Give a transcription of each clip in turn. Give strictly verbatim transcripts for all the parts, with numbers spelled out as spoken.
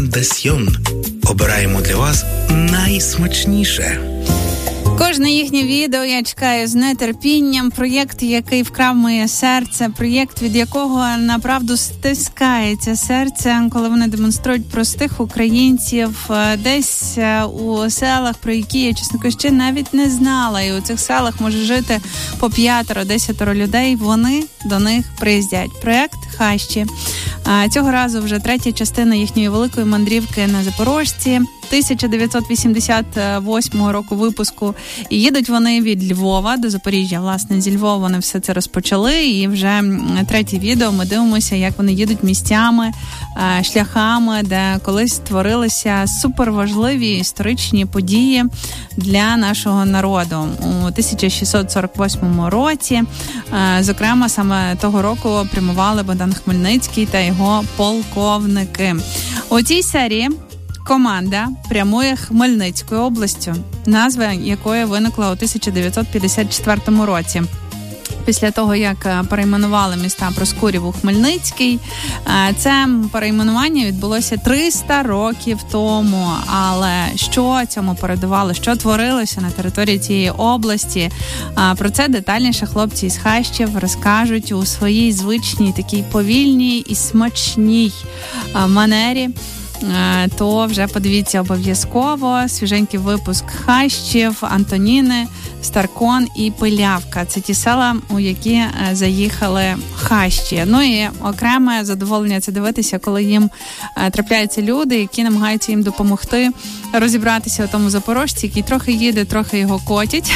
Десьйон. Обираємо для вас найсмачніше. Кожне їхнє відео я чекаю з нетерпінням. Проєкт, який вкрав моє серце, проєкт, від якого направду стискається серце, коли вони демонструють простих українців десь у селах, про які я, чесно кажучи, навіть не знала. І у цих селах може жити по п'ятеро-десятеро людей. Вони до них приїздять. Проєкт «Хащі». Цього разу вже третя частина їхньої великої мандрівки на Запорожці. тисяча дев'ятсот вісімдесят восьмого року випуску. І їдуть вони від Львова до Запоріжжя. Власне, зі Львова вони все це розпочали. І вже третє відео ми дивимося, як вони їдуть місцями, шляхами, де колись творилися суперважливі історичні події для нашого народу. У тисяча шістсот сорок восьмому році, зокрема, саме того року прямували Богдан Хмельницький та його полковники. У цій серії команда прямує Хмельницькою областю, назва якої виникла у тисяча дев'ятсот п'ятдесят четвертому році. Після того, як перейменували міста Проскурів у Хмельницький, це перейменування відбулося триста років тому. Але що цьому передувало, що творилося на території цієї області, про це детальніше хлопці із Хащів розкажуть у своїй звичній, такій повільній і смачній манері. То вже подивіться обов'язково. Свіженький випуск Хащів, Антоніни, Старкон і Пилявка. Це ті села, у які заїхали хащі. Ну і окреме задоволення це дивитися, коли їм трапляються люди, які намагаються їм допомогти розібратися у тому запорожці, який трохи їде, трохи його котять.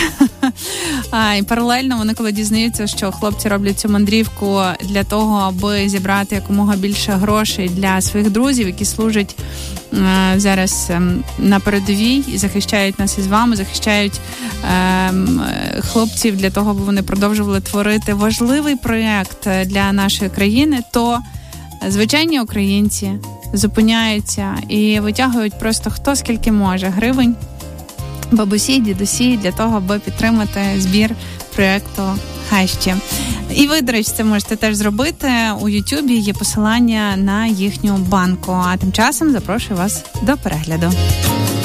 І паралельно вони, коли дізнаються, що хлопці роблять цю мандрівку для того, аби зібрати якомога більше грошей для своїх друзів, які служать зараз на передовій і захищають нас із вами, захищають е, хлопців для того, аби вони продовжували творити важливий проєкт для нашої країни, то звичайні українці зупиняються і витягують просто хто скільки може гривень, бабусі, дідусі, для того, аби підтримати збір проєкту Хащі. І ви, до речі, це можете теж зробити. У Ютубі є посилання на їхню банку. А тим часом запрошую вас до перегляду.